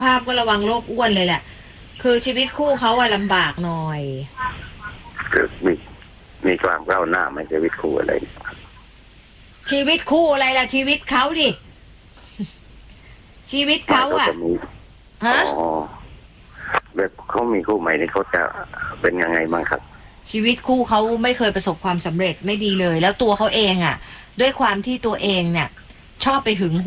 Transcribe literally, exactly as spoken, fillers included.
ภาพก็ระวังโรคอ้วนเลยแหละคือชีวิตคู่เขาอะลำบากหน่อยคือมีมีความก้าวหน้าไม่ชีวิตคู่อะไรชีวิตคู่อะไรล่ะชีวิตเขาดิชีวิตเขาอะฮะอ๋อแบบเขามีคู่ใหม่นี่เขาจะเป็นยังไงบ้างครับชีวิตคู่เขาไม่เคยประสบความสำเร็จไม่ดีเลยแล้วตัวเขาเองอะด้วยความที่ตัวเองเนี่ยชอบไปหึง